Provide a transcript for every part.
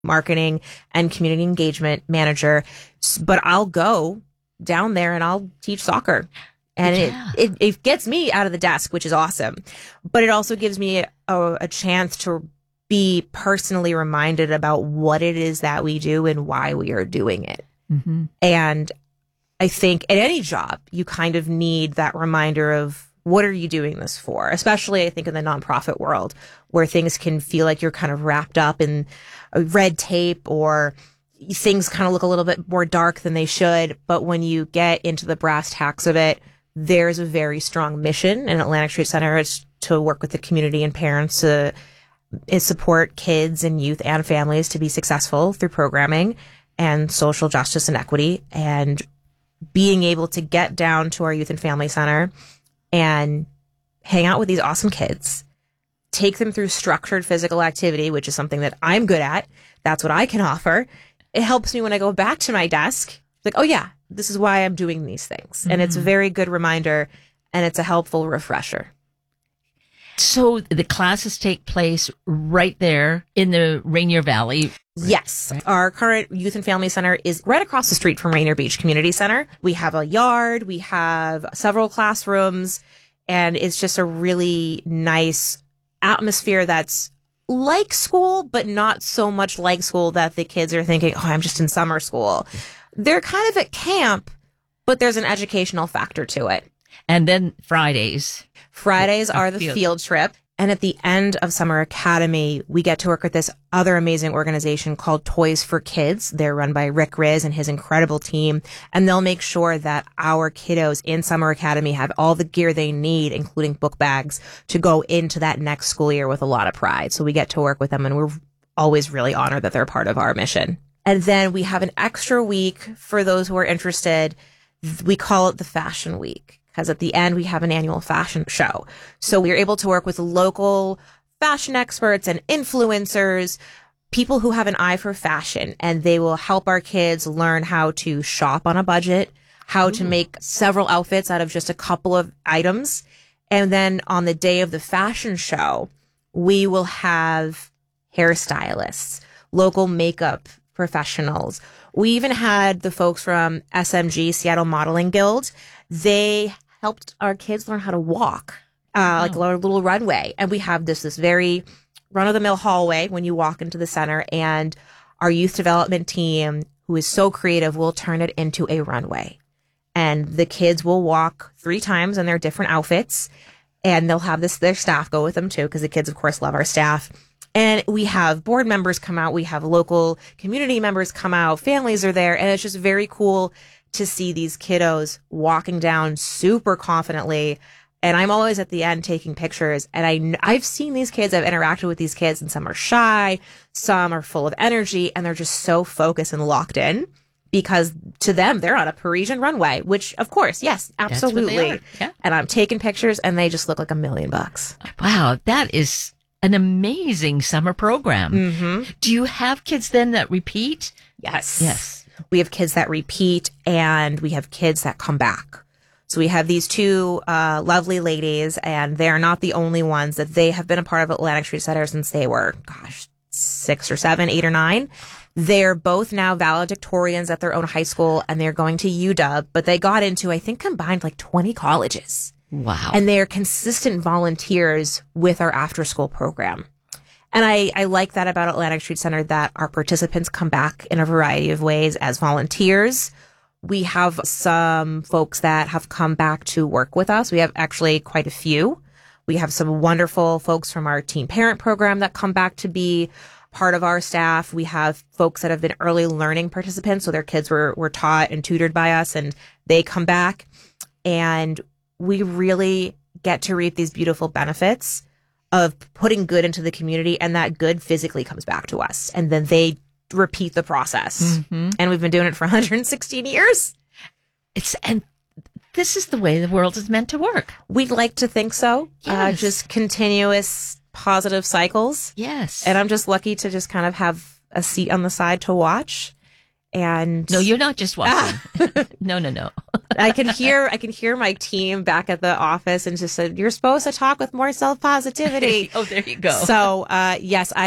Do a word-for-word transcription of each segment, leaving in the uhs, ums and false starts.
marketing and community engagement manager, but I'll go down there and I'll teach soccer. And yeah. it, it, it gets me out of the desk, which is awesome. But it also gives me a, a chance to be personally reminded about what it is that we do and why we are doing it. Mm-hmm. And I think at any job, you kind of need that reminder of what are you doing this for? Especially, I think, in the nonprofit world where things can feel like you're kind of wrapped up in red tape or things kind of look a little bit more dark than they should. But when you get into the brass tacks of it, there's a very strong mission in Atlantic Street Center. It's to work with the community and parents to support kids and youth and families to be successful through programming and social justice and equity, and being able to get down to our youth and family center and hang out with these awesome kids, take them through structured physical activity, which is something that I'm good at. That's what I can offer. It helps me when I go back to my desk. Like, oh yeah, this is why I'm doing these things. Mm-hmm. And it's a very good reminder, and it's a helpful refresher. So the classes take place right there in the Rainier Valley. Yes. Right. Our current youth and family center is right across the street from Rainier Beach Community Center. We have a yard, we have several classrooms, and it's just a really nice atmosphere that's like school, but not so much like school that the kids are thinking, oh, I'm just in summer school. They're kind of at camp, but there's an educational factor to it. And then Fridays. Fridays are the field. field trip. And at the end of Summer Academy, we get to work with this other amazing organization called Toys for Kids. They're run by Rick Riz and his incredible team. And they'll make sure that our kiddos in Summer Academy have all the gear they need, including book bags, to go into that next school year with a lot of pride. So we get to work with them, and we're always really honored that they're part of our mission. And then we have an extra week for those who are interested. We call it the Fashion Week, because at the end we have an annual fashion show. So we're able to work with local fashion experts and influencers, people who have an eye for fashion, and they will help our kids learn how to shop on a budget, how Ooh. to make several outfits out of just a couple of items. And then on the day of the fashion show, we will have hairstylists, local makeup professionals. We even had the folks from S M G, Seattle Modeling Guild. They helped our kids learn how to walk, uh, oh. like a little runway. And we have this, this very run-of-the-mill hallway when you walk into the center. And our youth development team, who is so creative, will turn it into a runway. And the kids will walk three times in their different outfits. And they'll have this their staff go with them, too, because the kids, of course, love our staff. And we have board members come out. We have local community members come out. Families are there. And it's just very cool to see these kiddos walking down super confidently. And I'm always at the end taking pictures. And I, I've seen these kids, I've interacted with these kids, and some are shy, some are full of energy, and they're just so focused and locked in because to them, they're on a Parisian runway, which of course, yes, absolutely. Yeah. And I'm taking pictures and they just look like a million bucks. Wow. That is an amazing summer program. Mm-hmm. Do you have kids then that repeat? Yes. Yes. We have kids that repeat, and we have kids that come back. So we have these two uh, lovely ladies, and they are not the only ones. That they have been a part of Atlantic Street Center since they were, gosh, six or seven, eight or nine. They're both now valedictorians at their own high school, and they're going to U W, but they got into, I think, combined like twenty colleges. Wow. And they are consistent volunteers with our after-school program. And I, I like that about Atlantic Street Center, that our participants come back in a variety of ways as volunteers. We have some folks that have come back to work with us. We have actually quite a few. We have some wonderful folks from our teen parent program that come back to be part of our staff. We have folks that have been early learning participants, so their kids were, were taught and tutored by us, and they come back. And we really get to reap these beautiful benefits of putting good into the community, and that good physically comes back to us. And then they repeat the process. Mm-hmm. And we've been doing it for one hundred sixteen years. It's and this is the way the world is meant to work. We'd like to think so. Yes. Uh, just continuous positive cycles. Yes. And I'm just lucky to just kind of have a seat on the side to watch. And no, you're not just watching. no, no, no. I can hear, I can hear my team back at the office and just said, "You're supposed to talk with more self positivity." Oh, there you go. So, uh, yes, I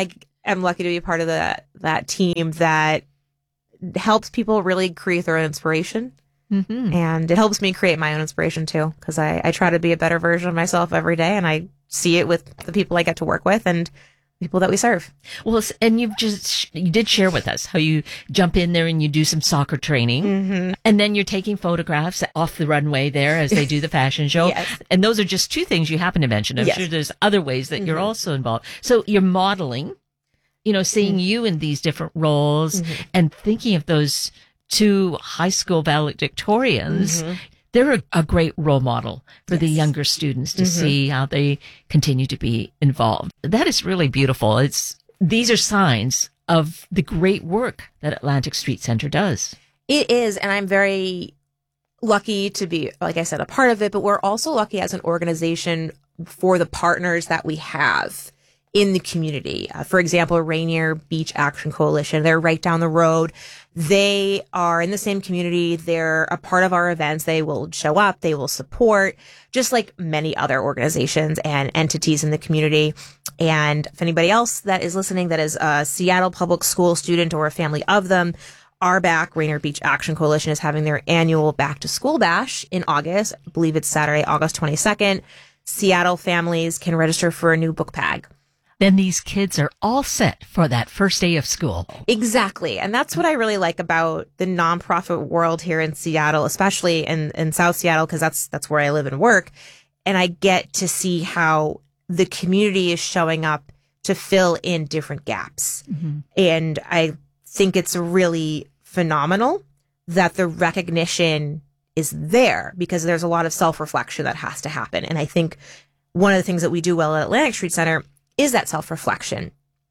am lucky to be part of the, that team that helps people really create their own inspiration. Mm-hmm. And it helps me create my own inspiration too, because I, I try to be a better version of myself every day, and I see it with the people I get to work with and people that we serve. Well, and you've just, you did share with us how you jump in there and you do some soccer training, mm-hmm. and then you're taking photographs off the runway there as they do the fashion show. Yes. And those are just two things you happen to mention. I'm yes. sure there's other ways that mm-hmm. you're also involved. So you're modeling, you know, seeing mm-hmm. you in these different roles mm-hmm. and thinking of those two high school valedictorians. Mm-hmm. They're a, a great role model for yes. the younger students to mm-hmm. see how they continue to be involved. That is really beautiful. It's, these are signs of the great work that Atlantic Street Center does. It is. And I'm very lucky to be, like I said, a part of it, but we're also lucky as an organization for the partners that we have in the community. Uh, for example, Rainier Beach Action Coalition, they're right down the road. They are in the same community. They're a part of our events. They will show up. They will support, just like many other organizations and entities in the community. And if anybody else that is listening that is a Seattle Public School student or a family of them, our back, Rainier Beach Action Coalition, is having their annual Back to School Bash in August. I believe it's Saturday, August twenty-second. Seattle families can register for a new book bag. Then these kids are all set for that first day of school. Exactly. And that's what I really like about the nonprofit world here in Seattle, especially in, in South Seattle, because that's, that's where I live and work. And I get to see how the community is showing up to fill in different gaps. Mm-hmm. And I think it's really phenomenal that the recognition is there, because there's a lot of self-reflection that has to happen. And I think one of the things that we do well at Atlantic Street Center is that self-reflection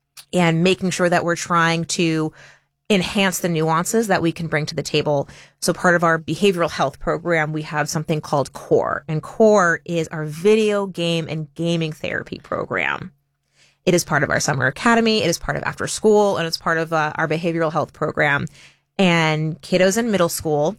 and making sure that we're trying to enhance the nuances that we can bring to the table. So part of our behavioral health program, we have something called CORE, and CORE is our video game and gaming therapy program. It is part of our summer academy. It is part of after school, and it's part of uh, our behavioral health program. And kiddos in middle school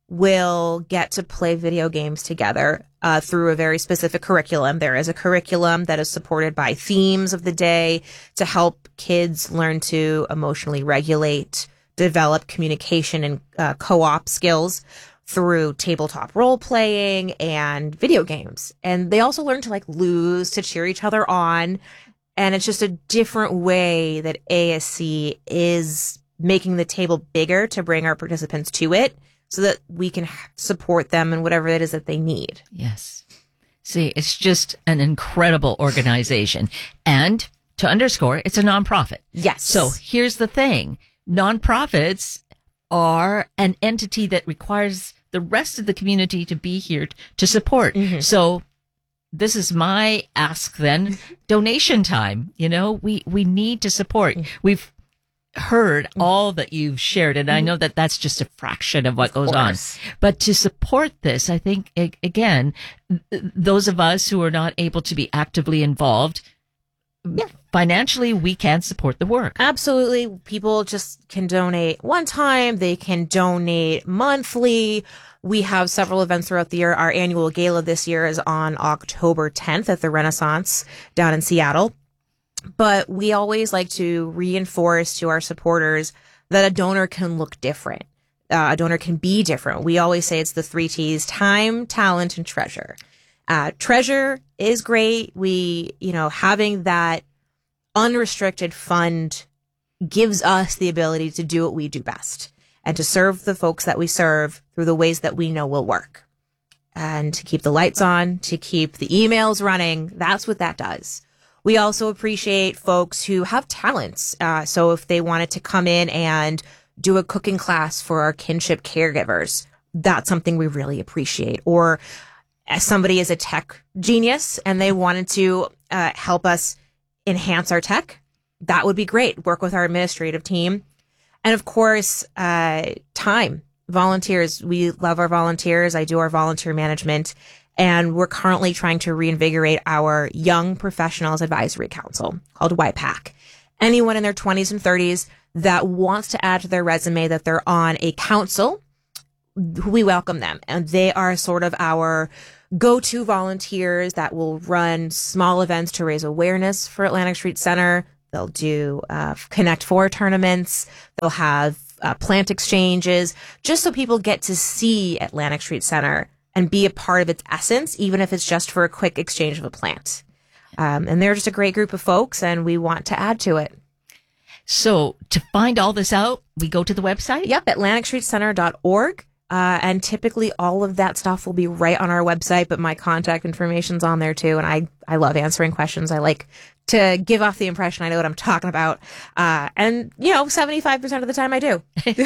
will get to play video games together uh, through a very specific curriculum. There is a curriculum that is supported by themes of the day to help kids learn to emotionally regulate, develop communication and uh, co-op skills through tabletop role playing and video games. And they also learn to like lose, to cheer each other on. And it's just a different way that A S C is making the table bigger to bring our participants to it, so that we can support them in whatever it is that they need. Yes. See, it's just an incredible organization. And to underscore, it's a nonprofit. Yes. So here's the thing. Nonprofits are an entity that requires the rest of the community to be here to support. Mm-hmm. So this is my ask then. Donation time. You know, we, we need to support. Mm-hmm. We've heard all that you've shared, and I know that that's just a fraction of what goes on. But to support this, I think, again, those of us who are not able to be actively involved, yeah. financially, we can support the work. Absolutely. People just can donate one time. They can donate monthly. We have several events throughout the year. Our annual gala this year is on October tenth at the Renaissance down in Seattle. But we always like to reinforce to our supporters that a donor can look different. Uh, a donor can be different. We always say it's the three T's: time, talent, and treasure. Uh, treasure is great. We, you know, having that unrestricted fund gives us the ability to do what we do best and to serve the folks that we serve through the ways that we know will work. And to keep the lights on, to keep the emails running, that's what that does. We also appreciate folks who have talents. Uh, so if they wanted to come in and do a cooking class for our kinship caregivers, that's something we really appreciate. Or as somebody is a tech genius and they wanted to uh, help us enhance our tech, that would be great. Work with our administrative team. And of course, uh, time. Volunteers. We love our volunteers. I do our volunteer management. And we're currently trying to reinvigorate our Young Professionals Advisory Council called Y PAC. Anyone in their twenties and thirties that wants to add to their resume that they're on a council, we welcome them. And they are sort of our go-to volunteers that will run small events to raise awareness for Atlantic Street Center. They'll do uh, Connect Four tournaments. They'll have uh, plant exchanges, just so people get to see Atlantic Street Center and be a part of its essence, even if it's just for a quick exchange of a plant. Um, and they're just a great group of folks, and we want to add to it. So to find all this out, we go to the website? Yep, atlantic street center dot org. Uh, and typically all of that stuff will be right on our website, but my contact information's on there too. And I, I love answering questions. I like to give off the impression I know what I'm talking about. Uh, and, you know, seventy-five percent of the time I do.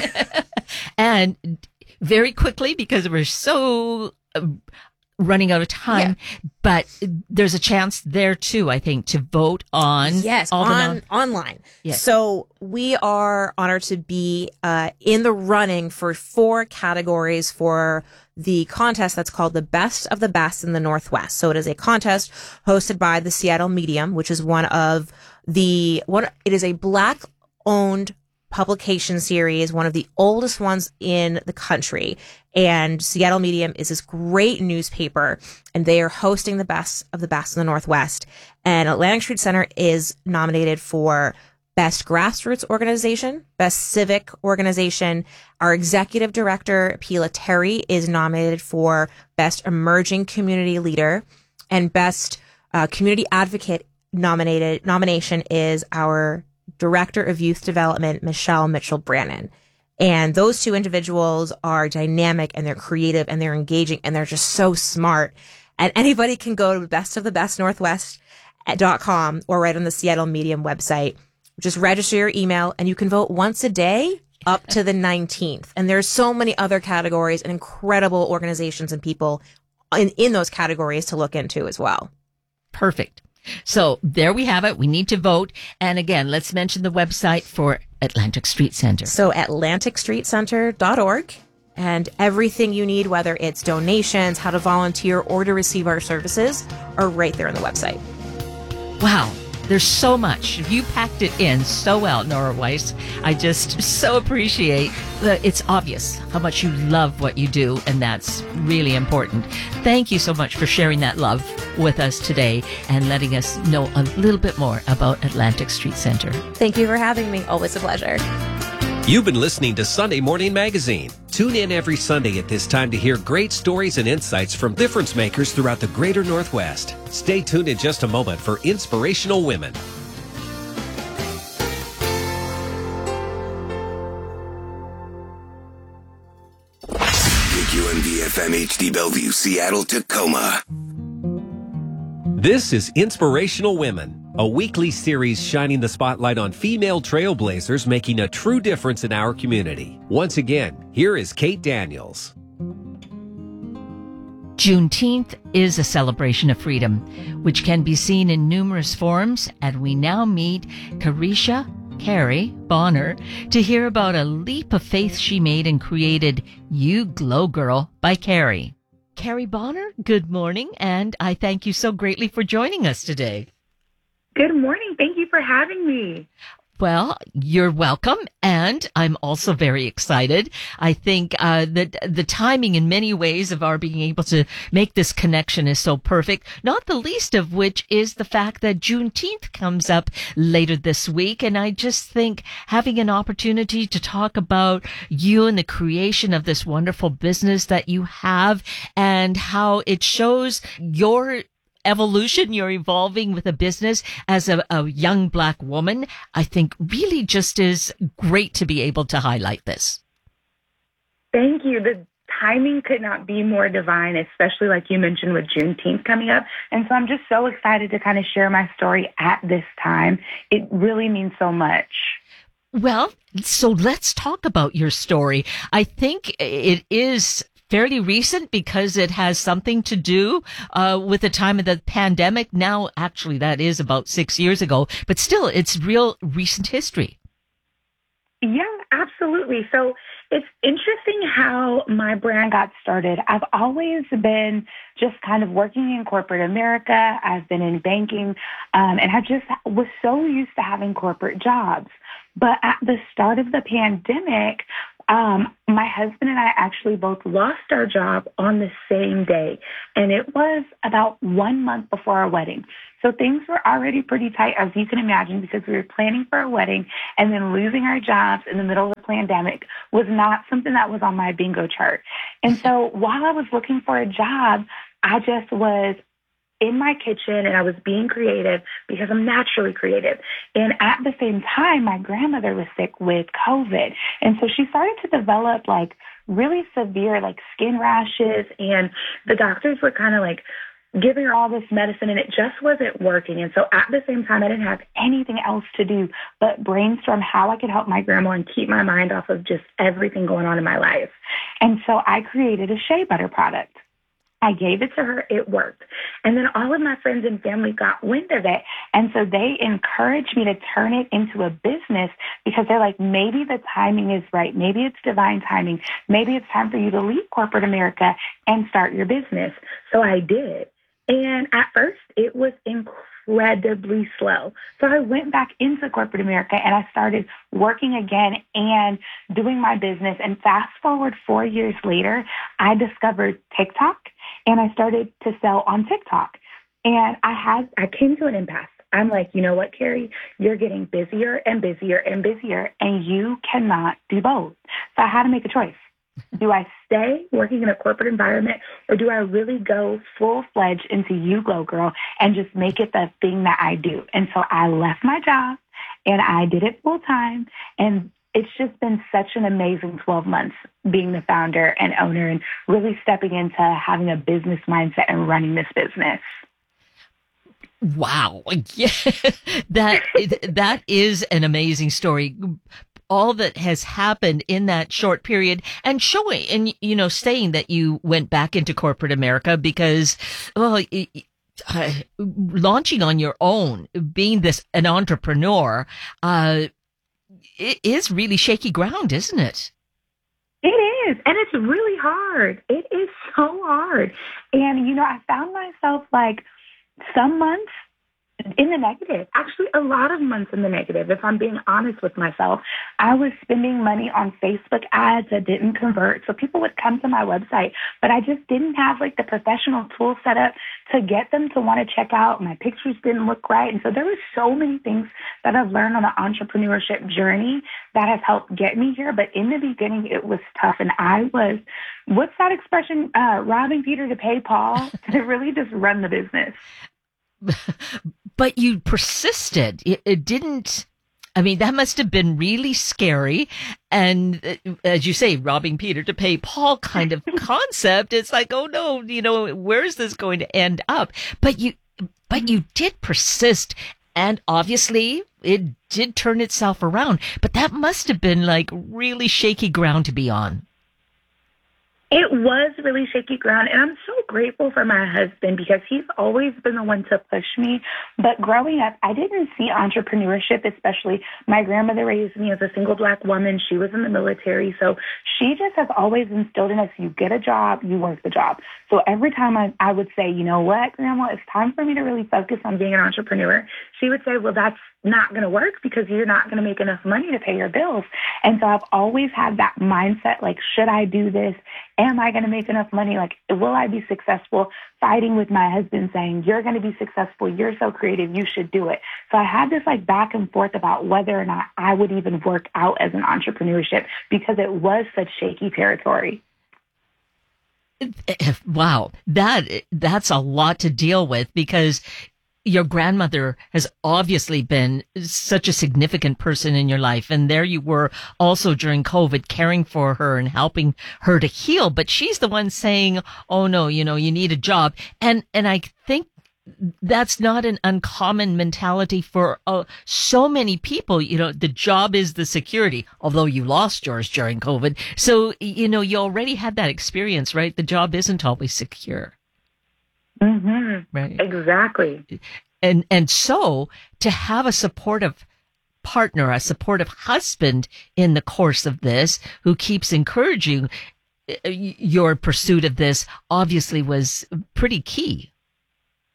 And very quickly, because we're so uh, running out of time, yeah. But there's a chance there too, I think, to vote on. Yes, all on, the non- online. Yes. So we are honored to be uh, in the running for four categories for the contest that's called the Best of the Best in the Northwest. So it is a contest hosted by the Seattle Medium, which is one of the, one, it is a Black owned publication series, one of the oldest ones in the country. And Seattle Medium is this great newspaper, and they are hosting the Best of the Best in the Northwest. And Atlantic Street Center is nominated for Best Grassroots Organization, Best Civic Organization. Our executive director, Pila Terry, is nominated for Best Emerging Community Leader, and Best uh, Community Advocate nominated nomination is our Director of Youth Development, Michelle Mitchell-Brannon. And those two individuals are dynamic, and they're creative, and they're engaging, and they're just so smart. And anybody can go to best of the best northwest dot com or right on the Seattle Medium website. Just register your email, and you can vote once a day up to the nineteenth. And there's so many other categories and incredible organizations and people in, in those categories to look into as well. Perfect. So there we have it. We need to vote. And again, let's mention the website for Atlantic Street Center. So atlantic street center dot org, and everything you need, whether it's donations, how to volunteer, or to receive our services, are right there on the website. Wow. There's so much. You packed it in so well, Nora Weiss. I just so appreciate that. It's obvious how much you love what you do, and that's really important. Thank you so much for sharing that love with us today and letting us know a little bit more about Atlantic Street Center. Thank you for having me. Always a pleasure. You've been listening to Sunday Morning Magazine. Tune in every Sunday at this time to hear great stories and insights from difference makers throughout the greater Northwest. Stay tuned in just a moment for Inspirational Women. K Q M B F M H D Bellevue, Seattle, Tacoma. This is Inspirational Women, a weekly series shining the spotlight on female trailblazers making a true difference in our community. Once again, here is Kate Daniels. Juneteenth is a celebration of freedom, which can be seen in numerous forms, and we now meet Carisha Carrie Bonner to hear about a leap of faith she made and created You Glow Girl by Carrie. Carrie Bonner, good morning, and I thank you so greatly for joining us today. Good morning. Thank you for having me. Well, you're welcome, and I'm also very excited. I think uh, that the timing in many ways of our being able to make this connection is so perfect, not the least of which is the fact that Juneteenth comes up later this week, and I just think having an opportunity to talk about you and the creation of this wonderful business that you have and how it shows your evolution, you're evolving with a business as a, a young Black woman, I think really just is great to be able to highlight this. Thank you. The timing could not be more divine, especially like you mentioned with Juneteenth coming up. And so I'm just so excited to kind of share my story at this time. It really means so much. Well, so let's talk about your story. I think it is fairly recent because it has something to do uh, with the time of the pandemic. Now, actually, that is about six years ago, but still, it's real recent history. Yeah, absolutely. So it's interesting how my brand got started. I've always been just kind of working in corporate America. I've been in banking, um, and I just was so used to having corporate jobs. But at the start of the pandemic, Um, my husband and I actually both lost our job on the same day, and it was about one month before our wedding. So things were already pretty tight, as you can imagine, because we were planning for a wedding, and then losing our jobs in the middle of the pandemic was not something that was on my bingo chart. And so while I was looking for a job, I just was in my kitchen and I was being creative because I'm naturally creative. And at the same time, my grandmother was sick with COVID. And so she started to develop like really severe like skin rashes, and the doctors were kind of like giving her all this medicine and it just wasn't working. And so at the same time, I didn't have anything else to do but brainstorm how I could help my grandma and keep my mind off of just everything going on in my life. And so I created a shea butter product. I gave it to her. It worked. And then all of my friends and family got wind of it. And so they encouraged me to turn it into a business because they're like, maybe the timing is right. Maybe it's divine timing. Maybe it's time for you to leave corporate America and start your business. So I did. And at first, it was incredibly slow. So I went back into corporate America and I started working again and doing my business. And fast forward four years later, I discovered TikTok and I started to sell on TikTok. And I had, I came to an impasse. I'm like, you know what, Carrie? You're getting busier and busier and busier, and you cannot do both. So I had to make a choice. Do I stay working in a corporate environment, or do I really go full-fledged into You Glow Girl and just make it the thing that I do? And so I left my job and I did it full-time. And it's just been such an amazing twelve months being the founder and owner and really stepping into having a business mindset and running this business. Wow. Yeah, that, that is an amazing story. All that has happened in that short period, and showing, and, you know, saying that you went back into corporate America because, well, uh, launching on your own, being this, an entrepreneur, uh, it is really shaky ground, isn't it? It is. And it's really hard. It is so hard. And, you know, I found myself like some months in the negative, actually a lot of months in the negative, if I'm being honest with myself. I was spending money on Facebook ads that didn't convert. So people would come to my website, but I just didn't have like the professional tool set up to get them to want to check out. My pictures didn't look right. And so there were so many things that I've learned on the entrepreneurship journey that have helped get me here. But in the beginning, it was tough. And I was, what's that expression? Uh, robbing Peter to pay Paul to really just run the business. But you persisted. It, it didn't, I mean, that must have been really scary. And uh, as you say, robbing Peter to pay Paul kind of concept. It's like, oh no, you know, where is this going to end up? But you, but you did persist. And obviously it did turn itself around. But that must have been like really shaky ground to be on. It was really shaky ground, and I'm so grateful for my husband because he's always been the one to push me. But growing up, I didn't see entrepreneurship, especially my grandmother raised me as a single Black woman. She was in the military, so she just has always instilled in us, you get a job, you work the job. So every time I, I would say, you know what, Grandma, it's time for me to really focus on being an entrepreneur, she would say, well, that's not going to work because you're not going to make enough money to pay your bills. And so I've always had that mindset, like, should I do this? Am I going to make enough money? Like, will I be successful? Fighting with my husband saying, you're going to be successful. You're so creative. You should do it. So I had this like back and forth about whether or not I would even work out as an entrepreneurship because it was such shaky territory. Wow. That, that's a lot to deal with because your grandmother has obviously been such a significant person in your life. And there you were also during COVID caring for her and helping her to heal. But she's the one saying, oh no, you know, you need a job. And, and I think that's not an uncommon mentality for uh, so many people. You know, the job is the security, although you lost yours during COVID. So, you know, you already had that experience, right? The job isn't always secure. Mm-hmm. Right. Exactly. And, and so to have a supportive partner, a supportive husband in the course of this who keeps encouraging your pursuit of this obviously was pretty key.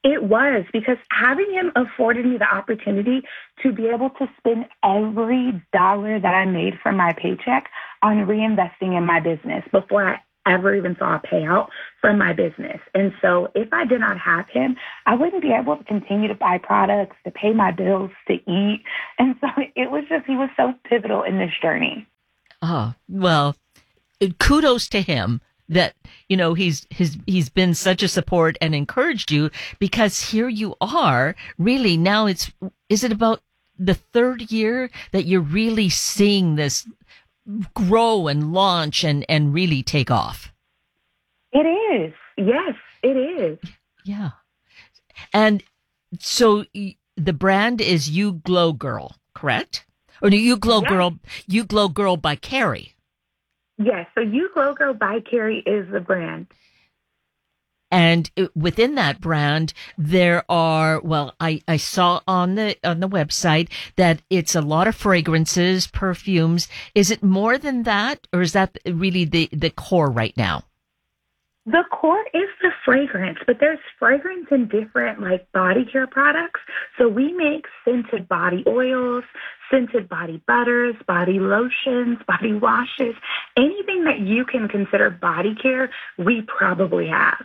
It was, because having him afforded me the opportunity to be able to spend every dollar that I made from my paycheck on reinvesting in my business before I ever even saw a payout from my business. And so if I did not have him, I wouldn't be able to continue to buy products, to pay my bills, to eat. And so it was just, he was so pivotal in this journey. Oh, well, kudos to him that, you know, he's, he's, he's been such a support and encouraged you, because here you are really now it's, is it about the third year that you're really seeing this grow and launch and, and really take off? It is. Yes, it is. Yeah. And so the brand is You Glow Girl, correct? Or do You Glow yes. Girl, You Glow Girl by Carrie? Yes. So You Glow Girl by Carrie is the brand. And within that brand, there are, well, I, I saw on the, on the website that it's a lot of fragrances, perfumes. Is it more than that, or is that really the, the core right now? The core is the fragrance, but there's fragrance in different like body care products. So we make scented body oils, scented body butters, body lotions, body washes, anything that you can consider body care, we probably have.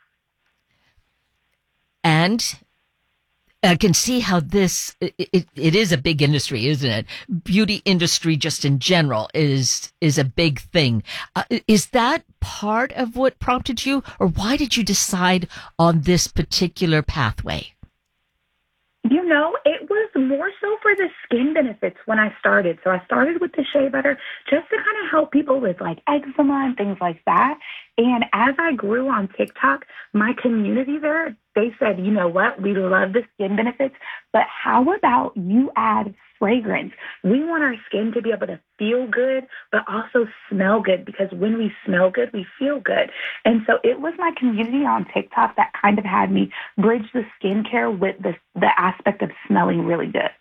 And I can see how this, it, it, it is a big industry, isn't it? Beauty industry just in general is, is a big thing. Uh, is that part of what prompted you, or why did you decide on this particular pathway? You know, it was more so for the skin benefits when I started. So I started with the shea butter just to kind of help people with like eczema and things like that. And as I grew on TikTok, my community there, they said, you know what, we love the skin benefits, but how about you add fragrance? We want our skin to be able to feel good, but also smell good, because when we smell good, we feel good. And so it was my community on TikTok that kind of had me bridge the skincare with the, the aspect of smelling really good.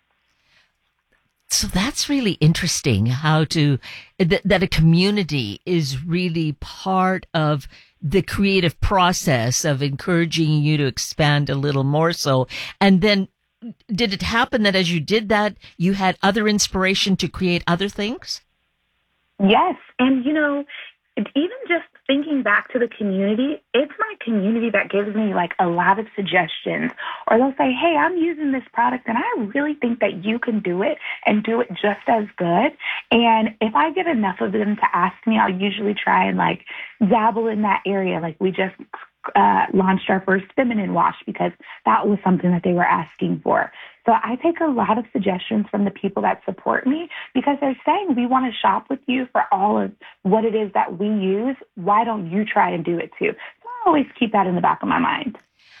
So that's really interesting how to, th- that a community is really part of the creative process of encouraging you to expand a little more so. And then did it happen that as you did that, you had other inspiration to create other things? Yes. And, you know, even just thinking back to the community, it's my community that gives me like a lot of suggestions, or they'll say, hey, I'm using this product and I really think that you can do it and do it just as good. And if I get enough of them to ask me, I'll usually try and like dabble in that area. Like we just uh, launched our first feminine wash because that was something that they were asking for. So I take a lot of suggestions from the people that support me, because they're saying, we want to shop with you for all of what it is that we use. Why don't you try and do it too? So I always keep that in the back of my mind.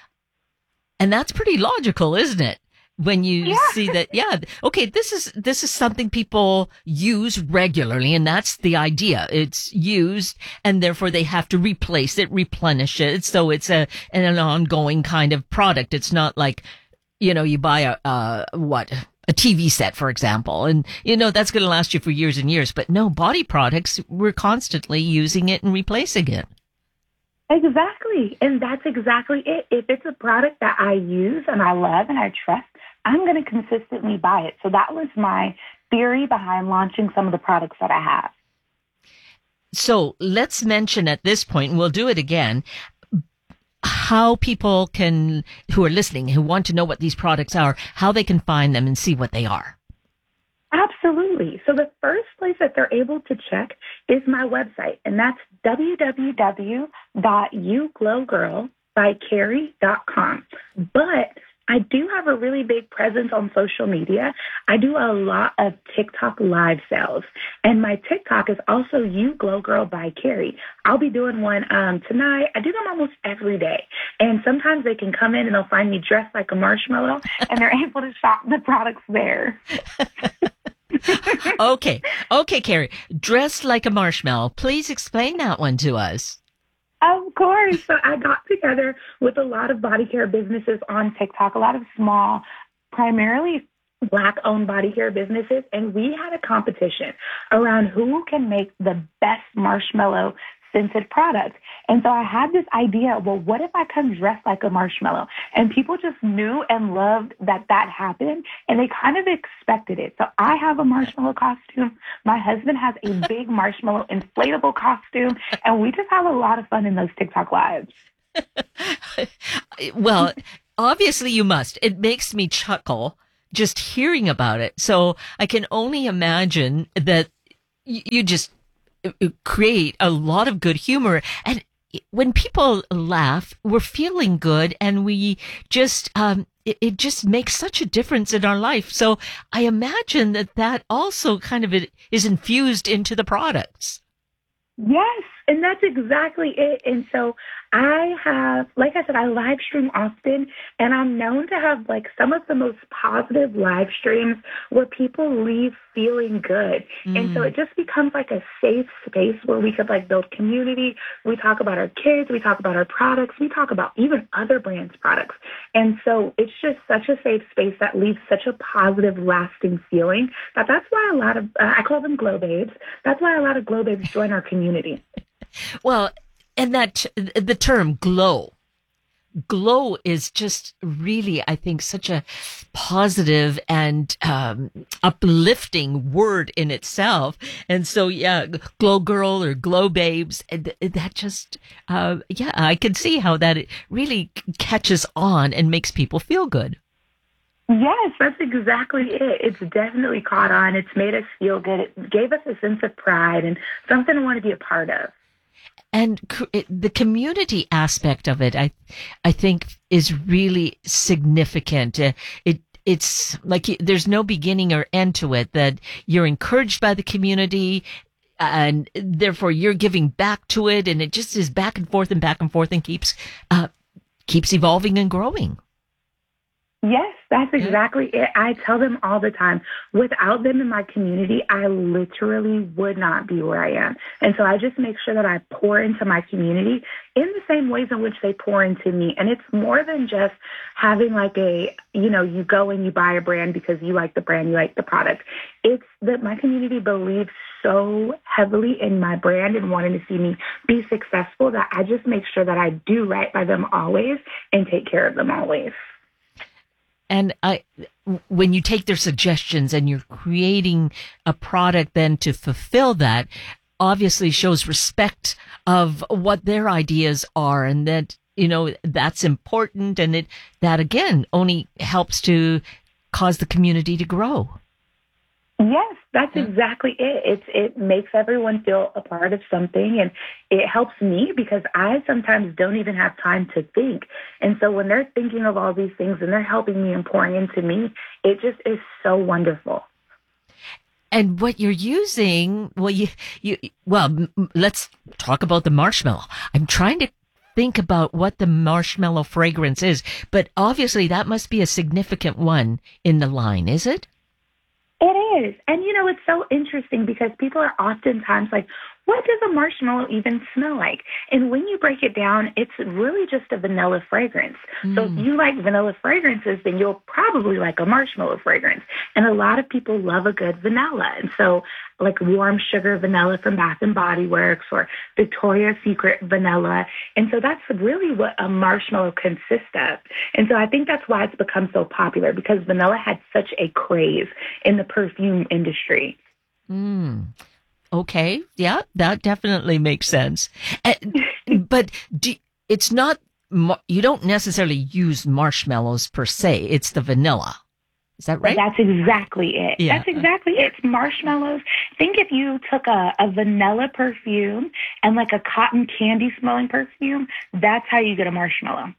And that's pretty logical, isn't it? When you yeah. see that, yeah, okay, this is, this is something people use regularly, and that's the idea. It's used, and therefore they have to replace it, replenish it. So it's a, an, an ongoing kind of product. It's not like, you know, you buy a, uh, what, a T V set, for example, and, you know, that's going to last you for years and years. But no, body products, we're constantly using it and replacing it. Exactly. And that's exactly it. If it's a product that I use and I love and I trust, I'm going to consistently buy it. So that was my theory behind launching some of the products that I have. So let's mention at this point, and we'll do it again, how people can, who are listening, who want to know what these products are, how they can find them and see what they are. Absolutely. So the first place that they're able to check is my website, and that's w w w dot you glow girl by carrie dot com. But I do have a really big presence on social media. I do a lot of TikTok live sales, and my TikTok is also You Glow Girl by Carrie. I'll be doing one um, tonight. I do them almost every day, and sometimes they can come in and they'll find me dressed like a marshmallow, and they're able to shop the products there. Okay. Okay, Carrie. Dressed like a marshmallow. Please explain that one to us. Of course. So I got together with a lot of body care businesses on TikTok, a lot of small, primarily Black-owned body care businesses, and we had a competition around who can make the best marshmallow scented product. And so I had this idea, well, what if I come dressed like a marshmallow? And people just knew and loved that that happened, and they kind of expected it. So I have a marshmallow costume. My husband has a big marshmallow inflatable costume, and we just have a lot of fun in those TikTok lives. Well, obviously you must. It makes me chuckle just hearing about it. So I can only imagine that you just create a lot of good humor. And when people laugh, we're feeling good, and we just, um, it, it just makes such a difference in our life. So I imagine that that also kind of is infused into the products. Yes, and that's exactly it. And so I have, like I said, I live stream often, and I'm known to have like some of the most positive live streams where people leave feeling good. Mm. And so it just becomes like a safe space where we could like build community. We talk about our kids, we talk about our products, we talk about even other brands' products. And so it's just such a safe space that leaves such a positive, lasting feeling that that's why a lot of, uh, I call them glow babes. That's why a lot of glow babes join our community. Well, and that the term glow, glow is just really, I think, such a positive and um, uplifting word in itself. And so, yeah, glow girl or glow babes, that just, uh, yeah, I can see how that really catches on and makes people feel good. Yes, that's exactly it. It's definitely caught on. It's made us feel good. It gave us a sense of pride and something to want to be a part of. And the community aspect of it, I, I think, is really significant. Uh, it, it's like there's no beginning or end to it. That you're encouraged by the community, and therefore you're giving back to it, and it just is back and forth and back and forth, and keeps, uh, keeps evolving and growing. Yes, that's exactly it. I tell them all the time, without them in my community, I literally would not be where I am. And so I just make sure that I pour into my community in the same ways in which they pour into me. And it's more than just having like a, you know, you go and you buy a brand because you like the brand, you like the product. It's that my community believes so heavily in my brand and wanting to see me be successful that I just make sure that I do right by them always and take care of them always. And I, when you take their suggestions and you're creating a product then to fulfill that, obviously shows respect of what their ideas are, and that, you know, that's important, and it, that again only helps to cause the community to grow. Yes, that's exactly it. It's, it makes everyone feel a part of something, and it helps me because I sometimes don't even have time to think. And so when they're thinking of all these things and they're helping me and pouring into me, it just is so wonderful. And what you're using, well, you, you, well, m- let's talk about the marshmallow. I'm trying to think about what the marshmallow fragrance is, but obviously that must be a significant one in the line, is it? It is. And, you know, it's so interesting because people are oftentimes like, what does a marshmallow even smell like? And when you break it down, it's really just a vanilla fragrance. Mm. So if you like vanilla fragrances, then you'll probably like a marshmallow fragrance. And a lot of people love a good vanilla. And so like warm sugar vanilla from Bath and Body Works or Victoria's Secret vanilla. And so that's really what a marshmallow consists of. And so I think that's why it's become so popular, because vanilla had such a craze in the perfume industry. Mm. Okay. Yeah, that definitely makes sense. And, but do, it's not, you don't necessarily use marshmallows per se. It's the vanilla. Is that right? That's exactly it. Yeah. That's exactly it. It's marshmallows. Think if you took a, a vanilla perfume and like a cotton candy smelling perfume, that's how you get a marshmallow.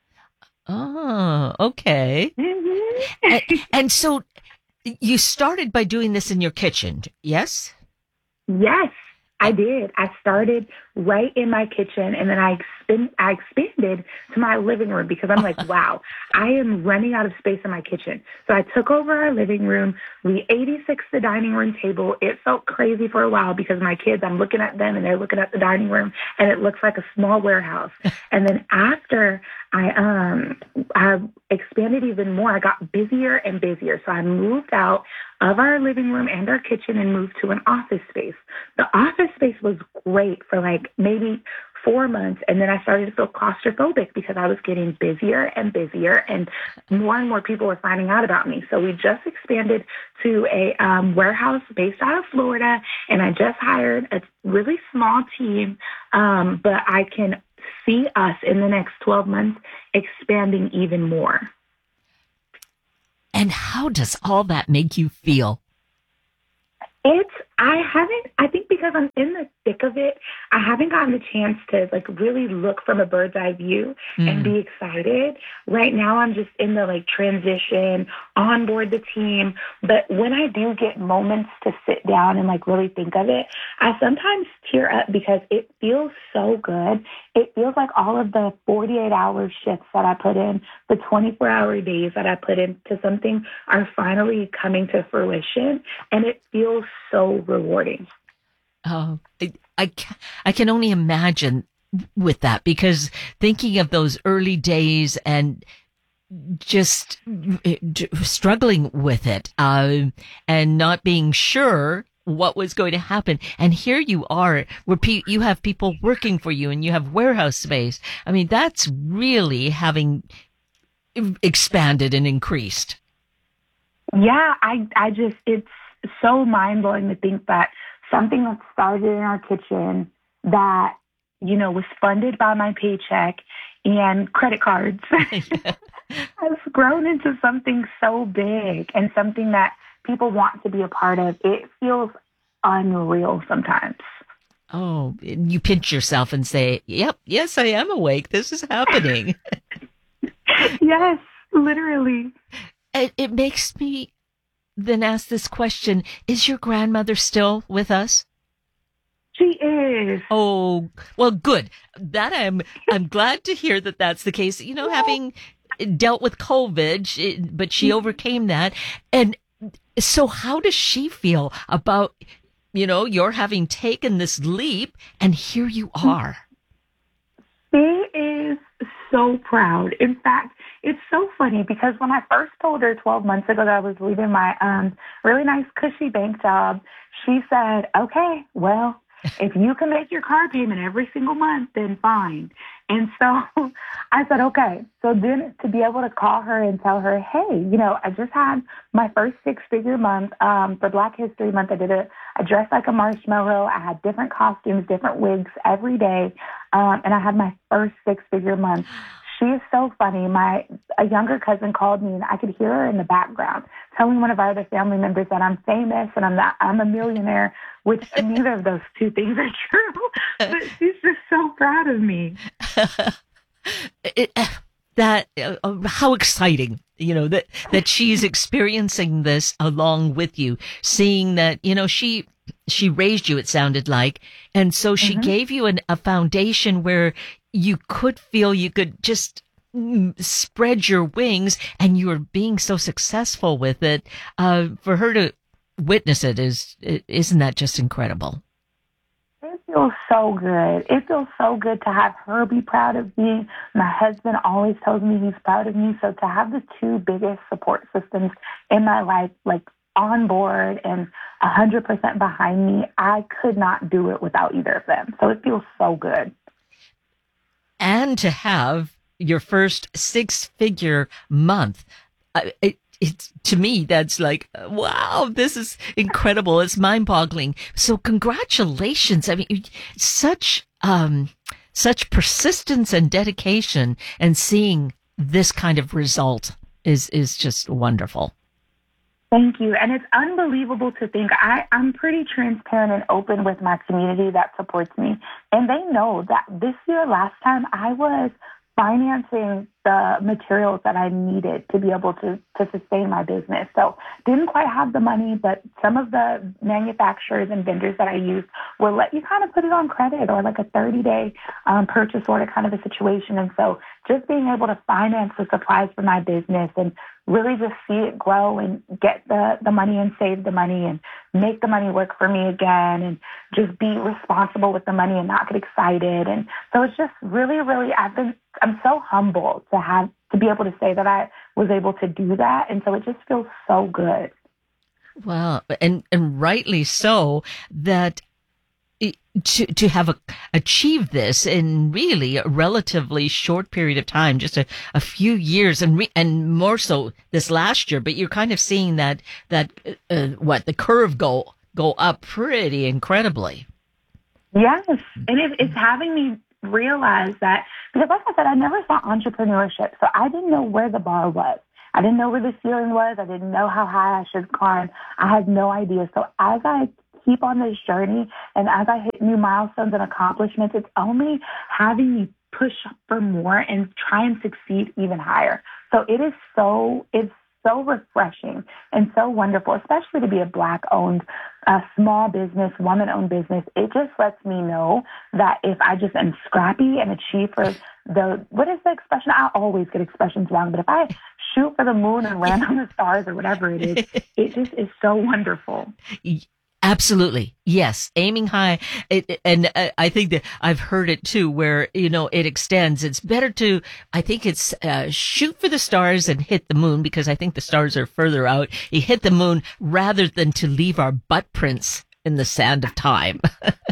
Oh, okay. Mm-hmm. and, and so you started by doing this in your kitchen, yes? Yes, I did. I started right in my kitchen, and then I expend, I expanded to my living room because I'm like, wow, I am running out of space in my kitchen. So I took over our living room. We eighty-sixed the dining room table. It felt crazy for a while because my kids, I'm looking at them and they're looking at the dining room and it looks like a small warehouse. And then after I, um, I expanded even more, I got busier and busier. So I moved out of our living room and our kitchen and moved to an office space. The office space was great for like maybe four months. And then I started to feel claustrophobic because I was getting busier and busier and more and more people were finding out about me. So we just expanded to a um, warehouse based out of Florida. And I just hired a really small team. Um, but I can see us in the next twelve months expanding even more. And how does all that make you feel? It's, I haven't, I think because I'm in the thick of it, I haven't gotten the chance to like really look from a bird's eye view mm. and be excited. Right now I'm just in the like transition, onboard the team. But when I do get moments to sit down and like really think of it, I sometimes tear up because it feels so good. It feels like all of the forty-eight hour shifts that I put in, the twenty-four hour days that I put into something are finally coming to fruition. And it feels so rewarding. Oh, I, I, I can only imagine with that, because thinking of those early days and just struggling with it uh, and not being sure what was going to happen. And here you are, where pe- you have people working for you and you have warehouse space. I mean, that's really having expanded and increased. Yeah, I, I just, it's so mind-blowing to think that something that started in our kitchen that, you know, was funded by my paycheck and credit cards has grown into something so big and something that people want to be a part of. It feels unreal sometimes. Oh, you pinch yourself and say, yep, yes, I am awake. This is happening. Yes, literally. It, it makes me then ask this question. Is your grandmother still with us? She is. Oh, well, good. That I'm, I'm glad to hear that that's the case. You know, yeah. having dealt with COVID, but she overcame that. And so how does she feel about, you know, you're having taken this leap and here you are? She is so proud. In fact, it's so funny because when I first told her twelve months ago that I was leaving my um really nice cushy bank job, she said, okay, well, if you can make your car payment every single month, then fine. And so I said, okay. So then to be able to call her and tell her, hey, you know, I just had my first six-figure month um, for Black History Month. I did a, I dressed like a marshmallow. I had different costumes, different wigs every day. Um, and I had my first six-figure month. She is so funny. My a younger cousin called me, and I could hear her in the background telling one of our other family members that I'm famous and I'm not, I'm a millionaire, which neither of those two things are true. But she's just so proud of me. it, that uh, how exciting, you know, that that she's experiencing this along with you, seeing that, you know, she she raised you, it sounded like, and so she mm-hmm. gave you an, a foundation where you could feel you could just spread your wings, and you were being so successful with it. Uh, for her to witness it is, isn't that just incredible? It feels so good. It feels so good to have her be proud of me. My husband always tells me he's proud of me. So to have the two biggest support systems in my life, like on board and one hundred percent behind me, I could not do it without either of them. So it feels so good. And to have your first six-figure month, uh, it, it, to me, that's like, wow, this is incredible. It's mind-boggling. So congratulations. I mean, such um, such persistence and dedication, and seeing this kind of result is is just wonderful. Thank you. And it's unbelievable to think I, I'm pretty transparent and open with my community that supports me. And they know that this year, last time, I was financing the materials that I needed to be able to, to sustain my business. So didn't quite have the money, but some of the manufacturers and vendors that I used will let you kind of put it on credit or like a thirty-day um, purchase order kind of a situation. And so just being able to finance the supplies for my business and really just see it grow and get the, the money and save the money and make the money work for me again and just be responsible with the money and not get excited. And so it's just really, really, I've been, I'm so humbled to have, to be able to say that I was able to do that. And so it just feels so good. Wow. And, and rightly so that to, to have a, achieved this in really a relatively short period of time, just a, a few years and, re, and more so this last year, but you're kind of seeing that, that, uh, what the curve go, go up pretty incredibly. Yes. And it, it's having me realize that, because like I said, I never saw entrepreneurship. So I didn't know where the bar was. I didn't know where the ceiling was. I didn't know how high I should climb. I had no idea. So as I keep on this journey and as I hit new milestones and accomplishments, it's only having me push for more and try and succeed even higher. So it is so, it's so refreshing and so wonderful, especially to be a Black-owned, uh, small business, woman-owned business. It just lets me know that if I just am scrappy and achieve for the, what is the expression? I always get expressions wrong, but if I shoot for the moon and land on the stars or whatever it is, it just is so wonderful. Absolutely. Yes. Aiming high. It, and I think that I've heard it too, where, you know, it extends. It's better to, I think it's, uh, shoot for the stars and hit the moon, because I think the stars are further out. You hit the moon rather than to leave our butt prints in the sand of time.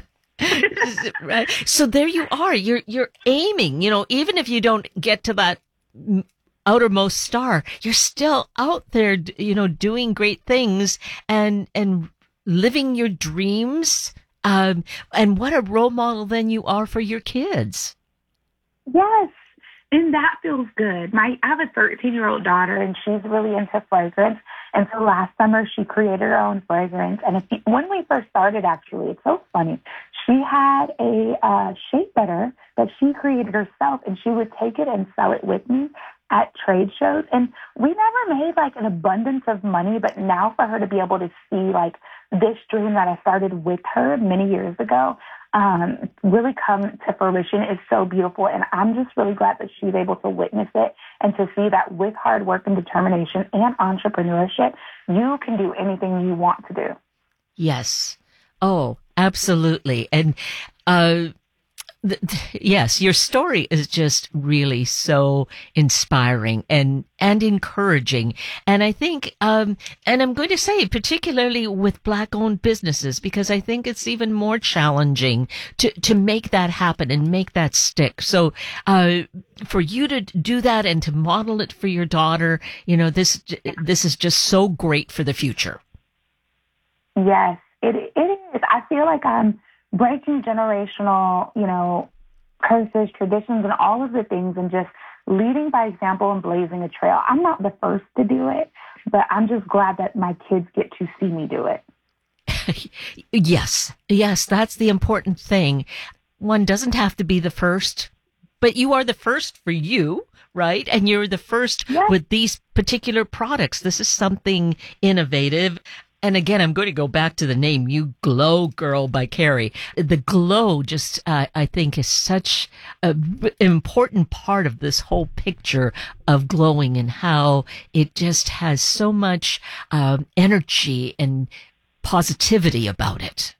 Right. So there you are. You're, you're aiming, you know, even if you don't get to that outermost star, you're still out there, you know, doing great things and, and, living your dreams, um, and what a role model then you are for your kids. Yes, and that feels good. My, I have a thirteen-year-old daughter, and she's really into fragrance. And so last summer, she created her own fragrance. And if you, when we first started, actually, it's so funny. She had a uh, shea butter that she created herself, and she would take it and sell it with me at trade shows. And we never made like an abundance of money, but now for her to be able to see like this dream that I started with her many years ago um, really come to fruition is so beautiful. And I'm just really glad that she's able to witness it and to see that with hard work and determination and entrepreneurship, you can do anything you want to do. Yes. Oh, absolutely. And, uh, yes, your story is just really so inspiring and, and encouraging. And I think, um, and I'm going to say particularly with Black-owned businesses, because I think it's even more challenging to, to make that happen and make that stick. So, uh, for you to do that and to model it for your daughter, you know, this, this is just so great for the future. Yes, it, it is. I feel like I'm breaking generational, you know, curses, traditions, and all of the things, and just leading by example and blazing a trail. I'm not the first to do it, but I'm just glad that my kids get to see me do it. Yes. Yes, that's the important thing. One doesn't have to be the first, but you are the first for you, right? And you're the first yes. with these particular products. This is something innovative. And again, I'm going to go back to the name, You Glow Girl by Carrie. The glow just, uh, I think, is such an important part of this whole picture of glowing and how it just has so much um, energy and positivity about it.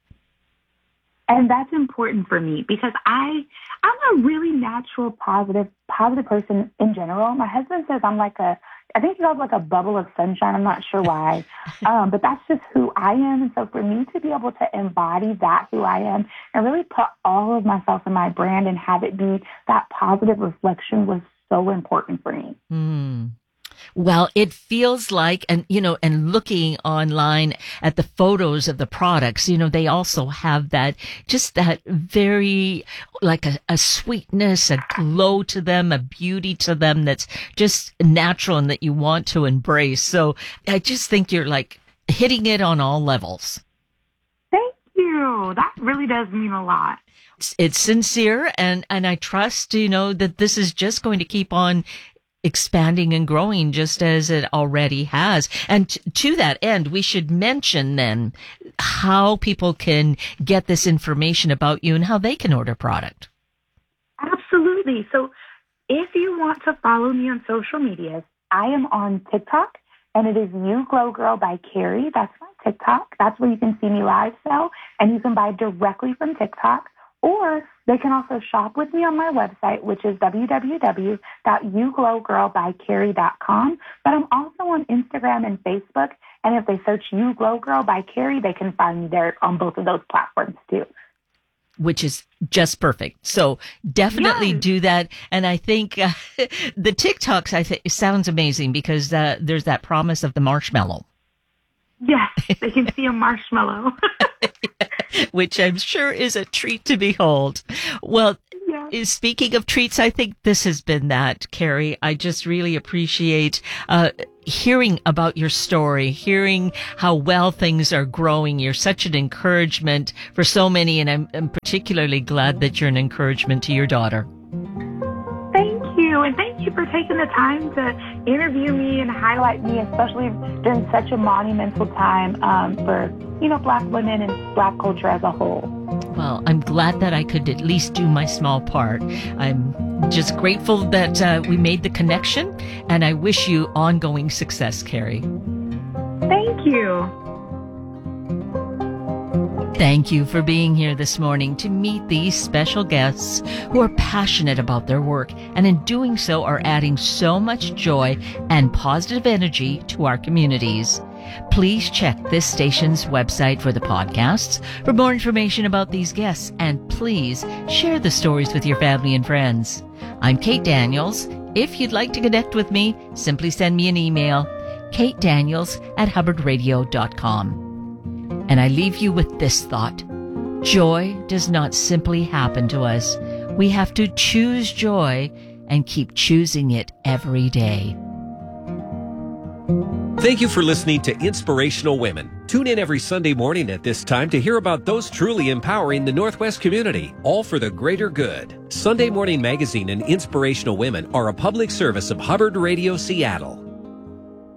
And that's important for me because I, I'm a really natural, positive, positive person in general. My husband says I'm like a, I think he calls like a bubble of sunshine. I'm not sure why, um, but that's just who I am. And so for me to be able to embody that who I am and really put all of myself in my brand and have it be that positive reflection was so important for me. Mm. Well, it feels like, and, you know, and looking online at the photos of the products, you know, they also have that, just that very, like a, a sweetness, a glow to them, a beauty to them that's just natural and that you want to embrace. So I just think you're like hitting it on all levels. Thank you. you. That really does mean a lot. It's, it's sincere, and, and I trust, you know, that this is just going to keep on expanding and growing just as it already has. And t- to that end, we should mention then how people can get this information about you and how they can order product. Absolutely. So if you want to follow me on social media, I am on TikTok, and it is You Glow Girl by Carrie. That's my TikTok. That's where you can see me live sell, and you can buy directly from TikTok. Or they can also shop with me on my website, which is w w w dot you glow girl by carrie dot com. But I'm also on Instagram and Facebook. And if they search You Glow Girl by Carrie, they can find me there on both of those platforms too. Which is just perfect. So definitely yes. do that. And I think uh, the TikToks, I think, sounds amazing because uh, there's that promise of the marshmallow. Yes, they can see a marshmallow. Which I'm sure is a treat to behold. Well, yeah. Speaking of treats, I think this has been that, Carrie. I just really appreciate uh hearing about your story, hearing how well things are growing. You're such an encouragement for so many, and I'm, I'm particularly glad that you're an encouragement to your daughter. Thank you, and thank you for taking the time to interview me and highlight me, especially during such a monumental time um, for, you know, Black women and Black culture as a whole. Well, I'm glad that I could at least do my small part. I'm just grateful that uh, we made the connection, and I wish you ongoing success, Carrie. Thank you. Thank you for being here this morning to meet these special guests who are passionate about their work, and in doing so are adding so much joy and positive energy to our communities. Please check this station's website for the podcasts for more information about these guests, and please share the stories with your family and friends. I'm Kate Daniels. If you'd like to connect with me, simply send me an email, kate daniels at hubbard radio dot com. And I leave you with this thought. Joy does not simply happen to us. We have to choose joy and keep choosing it every day. Thank you for listening to Inspirational Women. Tune in every Sunday morning at this time to hear about those truly empowering the Northwest community, all for the greater good. Sunday Morning Magazine and Inspirational Women are a public service of Hubbard Radio Seattle.